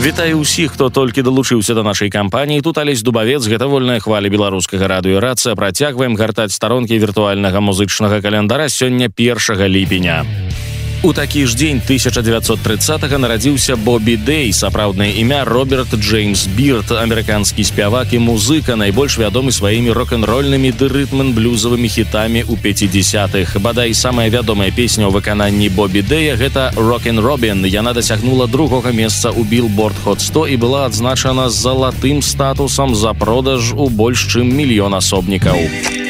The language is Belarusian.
Вітаю ўсіх, хто толькі далучыўся да нашай кампаніі. Тут Алесь Дубавец, гэта вольная хваля беларускага радыё «Рацыя». Працягваем гартаць старонкі віртуальнага музычнага календара. Сёння 1 ліпеня. У такі ж дзень 1930-го нарадзіўся Бобі Дэй, сапраўднае імя Роберт Джеймс Бирд, амерыканскі спявак і музыка, найбольш вядомы сваімі рок-н-рольнымі ды рытм-н-блюзавымі хітамі ў 50-х. Бадай, самая вядомая песня ў выкананні Бобі Дэя – гэта «Rockin' Robin». Яна дасягнула 2-го месца ў Billboard Hot 100 і была адзначана залатым статусам за продаж у больш чым 1 мільён асобнікаў.